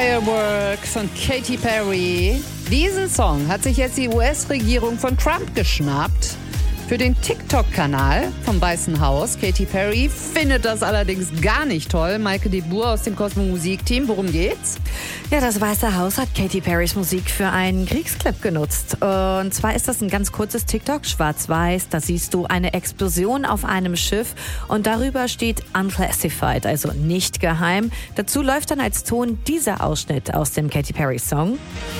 Firework von Katy Perry. Diesen Song hat sich jetzt die US-Regierung von Trump geschnappt. Für den TikTok-Kanal vom Weißen Haus. Katy Perry findet das allerdings gar nicht toll. Maike de Boer aus dem Cosmo Musik-Team. Worum geht's? Ja, das Weiße Haus hat Katy Perrys Musik für einen Kriegsclip genutzt. Und zwar ist das ein ganz kurzes TikTok, schwarz-weiß. Da siehst du eine Explosion auf einem Schiff und darüber steht unclassified, also nicht geheim. Dazu läuft dann als Ton dieser Ausschnitt aus dem Katy Perry Song.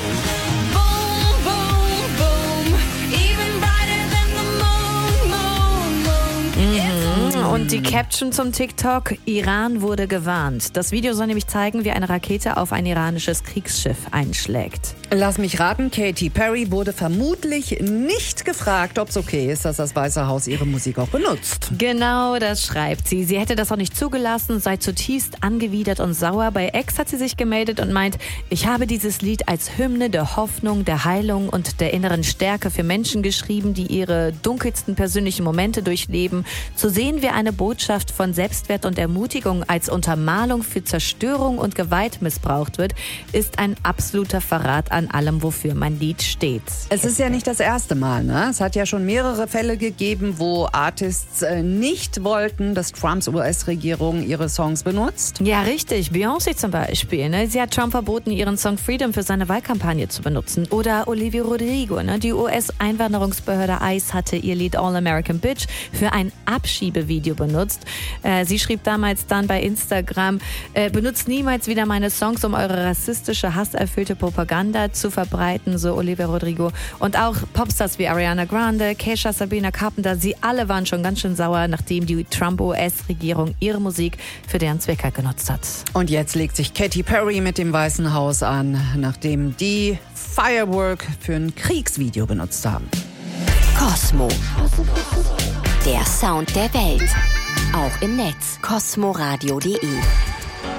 Und die Caption zum TikTok: Iran wurde gewarnt. Das Video soll nämlich zeigen, wie eine Rakete auf ein iranisches Kriegsschiff einschlägt. Lass mich raten, Katy Perry wurde vermutlich nicht gefragt, ob es okay ist, dass das Weiße Haus ihre Musik auch benutzt. Genau, das schreibt sie. Sie hätte das auch nicht zugelassen, sei zutiefst angewidert und sauer. Bei X hat sie sich gemeldet und meint, ich habe dieses Lied als Hymne der Hoffnung, der Heilung und der inneren Stärke für Menschen geschrieben, die ihre dunkelsten persönlichen Momente durchleben. Zu sehen, wie eine Botschaft von Selbstwert und Ermutigung als Untermalung für Zerstörung und Gewalt missbraucht wird, ist ein absoluter Verrat an allem, wofür mein Lied steht. Es ist ja nicht das erste Mal, ne? Es hat ja schon mehrere Fälle gegeben, wo Artists nicht wollten, dass Trumps US-Regierung ihre Songs benutzt. Ja, richtig. Beyoncé zum Beispiel. Ne? Sie hat Trump verboten, ihren Song Freedom für seine Wahlkampagne zu benutzen. Oder Olivia Rodrigo. Ne? Die US-Einwanderungsbehörde ICE hatte ihr Lied All American Bitch für ein Abschiebevideo benutzt. Sie schrieb damals dann bei Instagram, benutzt niemals wieder meine Songs, um eure rassistische, hasserfüllte Propaganda zu verbreiten, so Olivia Rodrigo. Und auch Popstars wie Ariana Grande, Kesha, Sabrina Carpenter, sie alle waren schon ganz schön sauer, nachdem die Trump-US-Regierung ihre Musik für deren Zwecke genutzt hat. Und jetzt legt sich Katy Perry mit dem Weißen Haus an, nachdem die Firework für ein Kriegsvideo benutzt haben. Cosmo. Der Sound der Welt. Auch im Netz. cosmoradio.de